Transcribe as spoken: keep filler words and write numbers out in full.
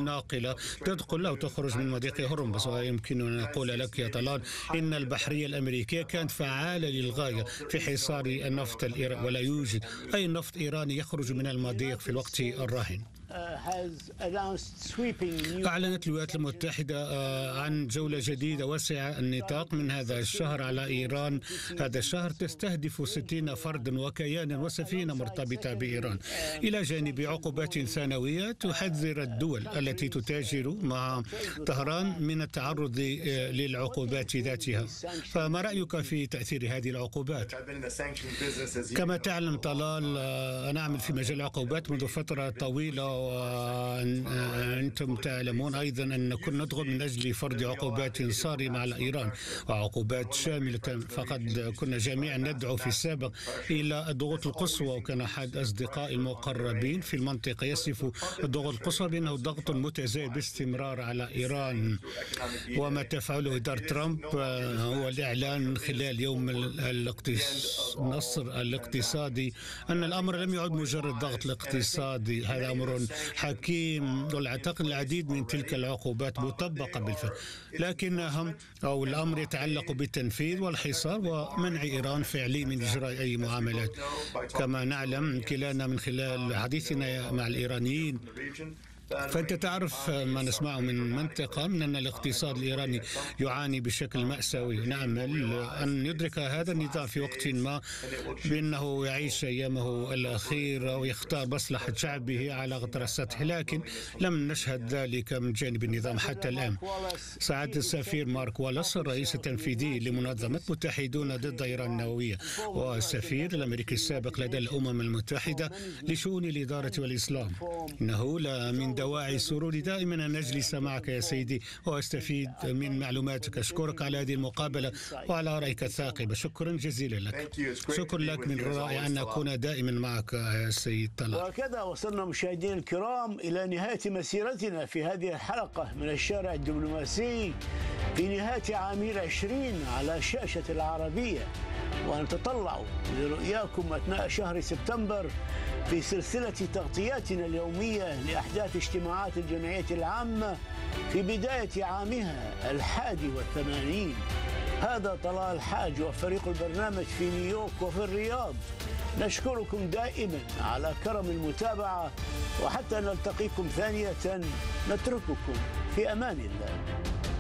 الناقلة تدخل أو تخرج من مضيق هرمز. ويمكننا أن نقول لك يا طلال إن البحرية الأمريكية كانت فعالة للغاية في حصار النفط الإيراني، ولا يوجد أي نفط إيراني يخرج من المضيق في الوقت الراهن. أعلنت الولايات المتحدة عن جولة جديدة واسعة النطاق من هذا الشهر على إيران. هذا الشهر تستهدف ستين فردا وكيانا وسفينة مرتبطة بإيران، إلى جانب عقوبات ثانوية تحذر الدول التي تتاجر مع طهران من التعرض للعقوبات ذاتها. فما رأيك في تأثير هذه العقوبات؟ كما تعلم طلال، أنا أعمل في مجال العقوبات منذ فترة طويلة، وأنتم تعلمون أيضا أن كنا ندخل من أجل فرض عقوبات صارمة على إيران وعقوبات شاملة. فقد كنا جميعا ندعو في السابق إلى الضغوط القصوى، وكان أحد أصدقائي المقربين في المنطقة يصف الضغوط القصوى بأنه ضغط متزايد باستمرار على إيران. وما تفعله إدارة ترامب هو الإعلان من خلال يوم النصر الاقتصادي أن الأمر لم يعد مجرد ضغط الاقتصادي. هذا أمر حكيم، والأعتقد العديد من تلك العقوبات مطبقة بالفعل، لكنها أو الأمر يتعلق بالتنفيذ والحصار ومنع إيران فعليا من إجراء أي معاملات. كما نعلم كلانا من خلال حديثنا مع الإيرانيين، فأنت تعرف ما نسمعه من منطقة من أن الاقتصاد الإيراني يعاني بشكل مأساوي. نأمل أن يدرك هذا النظام في وقت ما بأنه يعيش أيامه الأخيرة ويختار مصلحة شعبه على غطر السطح، لكن لم نشهد ذلك من جانب النظام حتى الآن. سعادة السفير مارك والاس الرئيس التنفيذي لمنظمة متحدون ضد إيران النووية والسفير الأمريكي السابق لدى الأمم المتحدة لشؤون الإدارة والإسلام، إنه لا من دواعي السرور دائما أن نجلس معك يا سيدي وأستفيد من معلوماتك. أشكرك على هذه المقابلة وعلى رأيك الثاقبة. شكرا جزيلا لك. شكرا لك، من الرائع أن نكون دائما معك يا سيد طلال. وهكذا وصلنا مشاهدينا الكرام إلى نهاية مسيرتنا في هذه الحلقة من الشارع الدبلوماسي في نهاية عام عشرين على شاشة العربية، ونتطلع لرؤياكم أثناء شهر سبتمبر في سلسلة تغطياتنا اليومية لأحداث اجتماعات الجمعية العامة في بداية عامها الحادي والثمانين. هذا طلال حاج وفريق البرنامج في نيويورك وفي الرياض، نشكركم دائما على كرم المتابعة، وحتى نلتقيكم ثانية نترككم في أمان الله.